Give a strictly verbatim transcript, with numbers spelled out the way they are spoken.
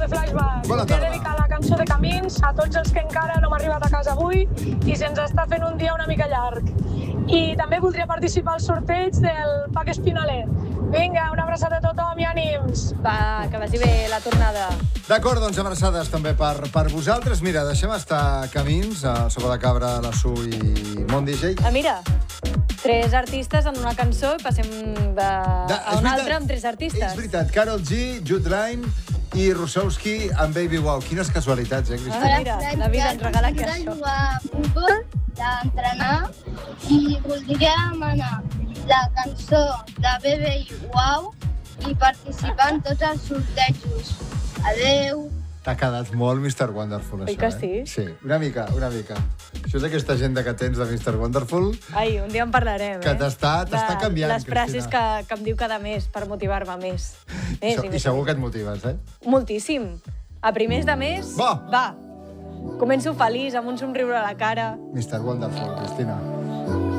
De Flashback. Bona Volia tarda. dedicar la cançó de Camins a tots els que encara no hem arribat a casa avui i se'ns està fent un dia una mica llarg. I també voldria participar al sorteig del Pack Espinaler. Vinga, una abraçada a tothom i ànims. Va, que vagi bé la tornada. D'acord, doncs abraçades també per, per vosaltres. Mira, deixem estar Camins, el Sopa de Cabra, la Su i Mon D J. Ah, mira, tres artistes en una cançó i passem de, De- a és una veritat, altra amb tres artistes. És veritat, Karol G, Jude Line i Russowski amb Baby Wow. Quines casualitats, eh, Cristina? Ah, mira, la vida ens regala que això. De jugar a futbol, d'entrenar, i voldria demanar la cançó de Baby Wow i participar en tots els sortejos. Adeu. T'ha quedat molt mister Wonderful, Oi això, que eh? sí? Sí, una mica, una mica. Això és aquesta agenda que tens de mister Wonderful, Ai, un dia en parlarem, eh? que t'està t'està De canviant, les frases Cristina. que, que em diu cada mes per motivar-me més. I, més se- I segur que et motives, eh? Moltíssim. A primers de mes, Va. va. Començo feliç, amb un somriure a la cara. mister Wonderful, Cristina.